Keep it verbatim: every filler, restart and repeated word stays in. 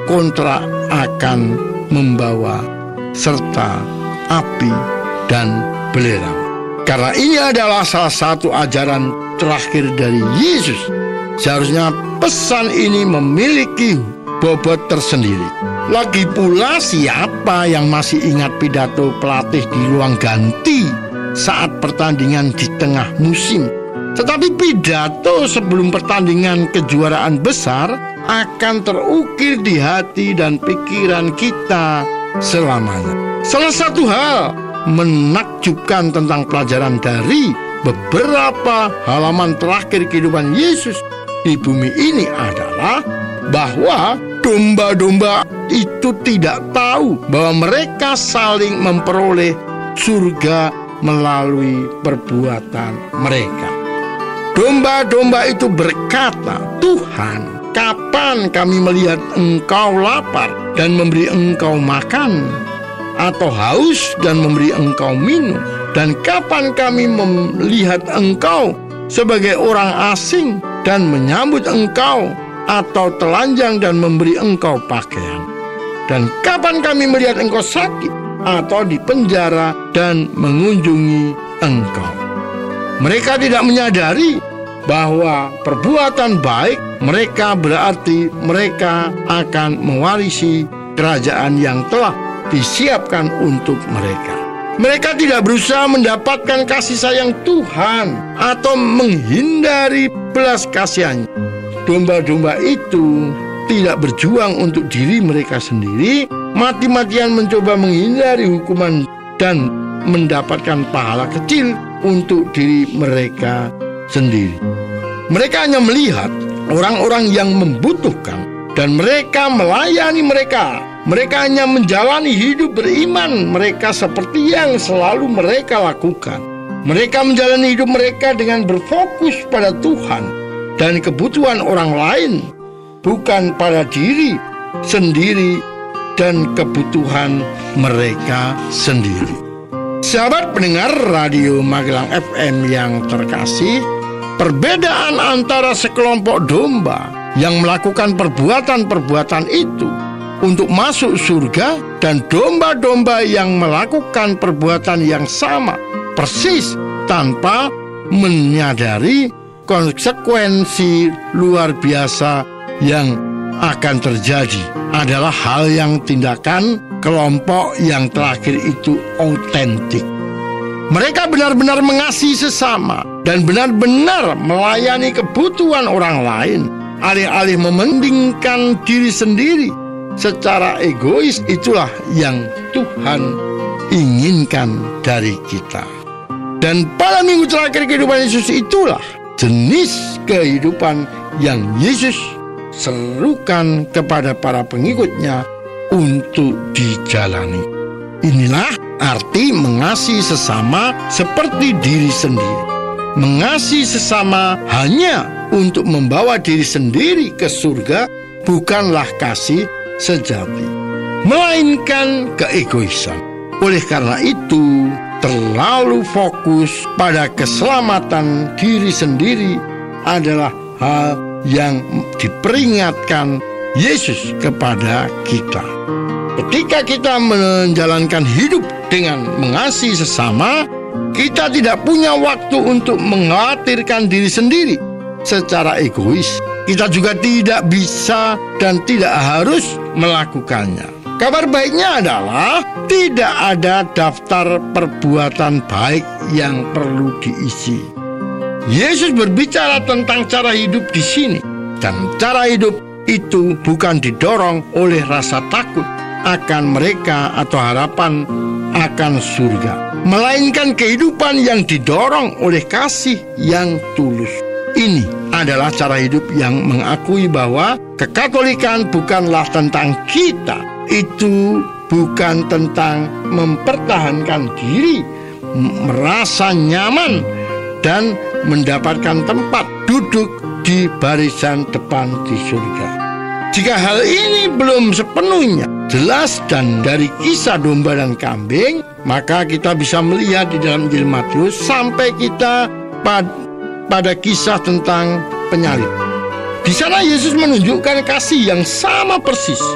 kontra akan membawa serta api dan belerang. Karena ini adalah salah satu ajaran terakhir dari Yesus, seharusnya pesan ini memiliki bobot tersendiri. Lagi pula, siapa yang masih ingat pidato pelatih di ruang ganti saat pertandingan di tengah musim? Tetapi pidato sebelum pertandingan kejuaraan besar akan terukir di hati dan pikiran kita selamanya. Salah satu hal menakjubkan tentang pelajaran dari beberapa halaman terakhir kehidupan Yesus di bumi ini adalah bahwa domba-domba itu tidak tahu bahwa mereka saling memperoleh surga melalui perbuatan mereka. Domba-domba itu berkata, "Tuhan, kapan kami melihat Engkau lapar dan memberi Engkau makan, atau haus dan memberi Engkau minum? Dan kapan kami melihat Engkau sebagai orang asing dan menyambut Engkau, atau telanjang dan memberi Engkau pakaian? Dan kapan kami melihat Engkau sakit atau di penjara dan mengunjungi Engkau?" Mereka tidak menyadari bahwa perbuatan baik mereka berarti mereka akan mewarisi kerajaan yang telah disiapkan untuk mereka. Mereka tidak berusaha mendapatkan kasih sayang Tuhan atau menghindari belas kasihan. Domba-domba itu tidak berjuang untuk diri mereka sendiri, mati-matian mencoba menghindari hukuman dan mendapatkan pahala kecil untuk diri mereka sendiri. Mereka hanya melihat orang-orang yang membutuhkan dan mereka melayani mereka. Mereka hanya menjalani hidup beriman mereka seperti yang selalu mereka lakukan. Mereka menjalani hidup mereka dengan berfokus pada Tuhan dan kebutuhan orang lain, bukan pada diri sendiri dan kebutuhan mereka sendiri. Sahabat pendengar Radio Magelang F M yang terkasih, perbedaan antara sekelompok domba yang melakukan perbuatan-perbuatan itu untuk masuk surga dan domba-domba yang melakukan perbuatan yang sama persis tanpa menyadari konsekuensi luar biasa yang akan terjadi adalah hal yang tindakan kelompok yang terakhir itu autentik. Mereka benar-benar mengasihi sesama dan benar-benar melayani kebutuhan orang lain, alih-alih mementingkan diri sendiri secara egois. Itulah yang Tuhan inginkan dari kita. Dan pada minggu terakhir kehidupan Yesus itulah jenis kehidupan yang Yesus serukan kepada para pengikutnya untuk dijalani. Inilah arti mengasihi sesama seperti diri sendiri. Mengasihi sesama hanya untuk membawa diri sendiri ke surga bukanlah kasih sejati, melainkan keegoisan. Oleh karena itu, terlalu fokus pada keselamatan diri sendiri adalah hal yang diperingatkan Yesus kepada kita. Ketika kita menjalankan hidup dengan mengasihi sesama, kita tidak punya waktu untuk mengkhawatirkan diri sendiri secara egois. Kita juga tidak bisa dan tidak harus melakukannya. Kabar baiknya adalah tidak ada daftar perbuatan baik yang perlu diisi. Yesus berbicara tentang cara hidup di sini, dan cara hidup itu bukan didorong oleh rasa takut akan mereka atau harapan akan surga, melainkan kehidupan yang didorong oleh kasih yang tulus. Ini adalah cara hidup yang mengakui bahwa kekatolikan bukanlah tentang kita. Itu bukan tentang mempertahankan diri, merasa nyaman, dan mendapatkan tempat duduk di barisan depan di surga. Jika hal ini belum sepenuhnya jelas dan dari kisah domba dan kambing, maka kita bisa melihat di dalam Injil Matius sampai kita pada, pada kisah tentang penyalib. Di sana Yesus menunjukkan kasih yang sama persis